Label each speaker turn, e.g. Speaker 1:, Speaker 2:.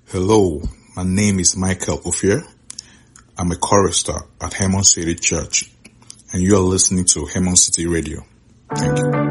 Speaker 1: Hello, my name is Michael Ophir. I'm a chorister at Hemon City Church, and you are listening to Hemon City Radio. Thank you.